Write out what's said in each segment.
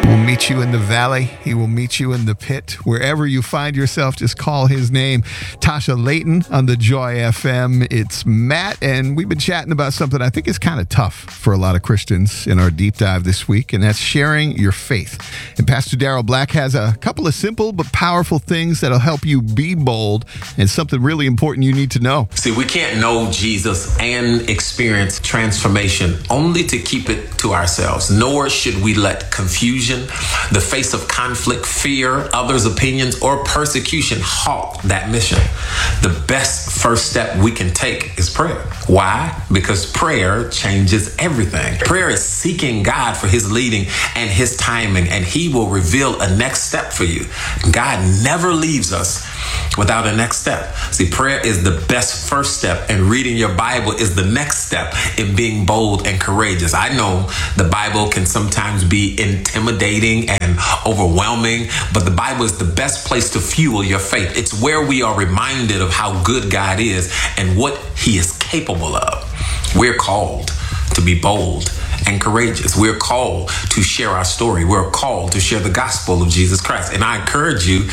will meet you in the valley. He will meet you in the pit. Wherever you find yourself, just call his name. Tasha Layton on the Joy FM. It's Matt, and we've been chatting about something I think is kind of tough for a lot of Christians in our deep dive this week, and that's sharing your faith. And Pastor Darrell Black has a couple of simple but powerful things that'll help you be bold, and something really important you need to know. See, we can't know Jesus and experience transformation only to keep it to ourselves, nor should we let confusion, the face of conflict, fear, others' opinions, or persecution halt that mission. The best first step we can take is prayer. Why? Because prayer changes everything. Prayer is seeking God for his leading and his timing, and he will reveal a next step for you. God never leaves us without a next step. See, prayer is the best first step, and reading your Bible is the next step in being bold and courageous. I know the Bible can sometimes be intimidating and overwhelming, but the Bible is the best place to fuel your faith. It's where we are reminded of how good God is and what he is capable of. We're called to be bold and courageous. We're called to share our story. We're called to share the gospel of Jesus Christ. And I encourage you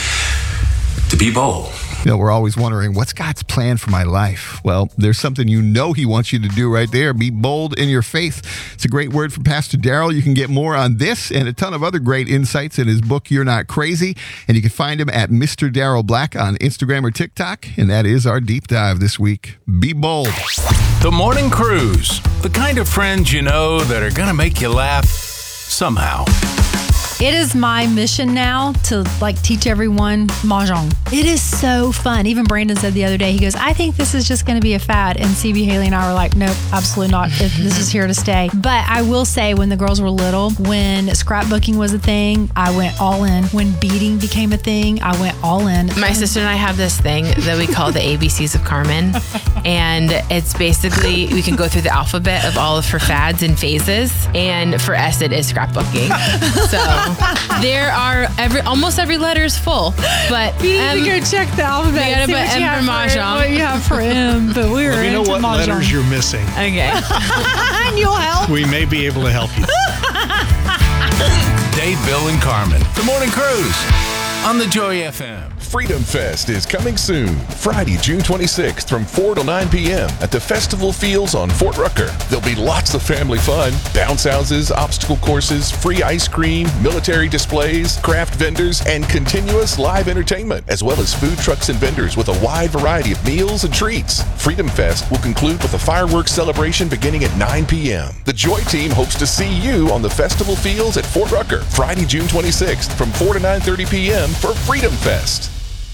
to be bold. You know, we're always wondering, what's God's plan for my life? Well, there's something you know he wants you to do right there. Be bold in your faith. It's a great word from Pastor Darrell. You can get more on this and a ton of other great insights in his book, You're Not Crazy. And you can find him at Mr. Darrell Black on Instagram or TikTok. And that is our deep dive this week. Be bold. The Morning Cruise. The kind of friends you know that are going to make you laugh somehow. It is my mission now to teach everyone Mahjong. It is so fun. Even Brandon said the other day, he goes, I think this is just going to be a fad. And CB, Haley, and I were like, nope, absolutely not. This is here to stay. But I will say, when the girls were little, when scrapbooking was a thing, I went all in. When beading became a thing, I went all in. My sister and I have this thing that we call the ABCs of Carmen. And it's basically, we can go through the alphabet of all of her fads and phases. And for S, it is scrapbooking. So there are almost every letter is full, but you need to go check the alphabet. You gotta put M for Mahjong. What you have for M, but we were you know what Mahjong. letters you're missing. Okay. And you'll help. We may be able to help you. Dave, Bill, and Carmen. The Morning Cruise on the Joy FM. Freedom Fest is coming soon. Friday, June 26th from 4 to 9 p.m. at the Festival Fields on Fort Rucker. There'll be lots of family fun, bounce houses, obstacle courses, free ice cream, military displays, craft vendors, and continuous live entertainment, as well as food trucks and vendors with a wide variety of meals and treats. Freedom Fest will conclude with a fireworks celebration beginning at 9 p.m. The Joy Team hopes to see you on the Festival Fields at Fort Rucker, Friday, June 26th from 4 to 9:30 p.m. for Freedom Fest.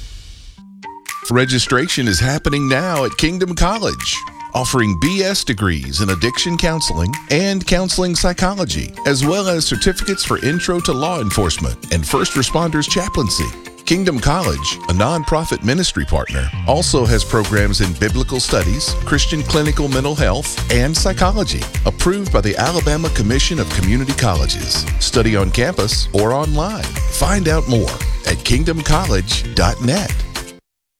Registration is happening now at Kingdom College, offering BS degrees in addiction counseling and counseling psychology, as well as certificates for Intro to Law Enforcement and First Responders Chaplaincy. Kingdom College, a nonprofit ministry partner, also has programs in biblical studies, Christian clinical mental health, and psychology, approved by the Alabama Commission of Community Colleges. Study on campus or online. Find out more at kingdomcollege.net.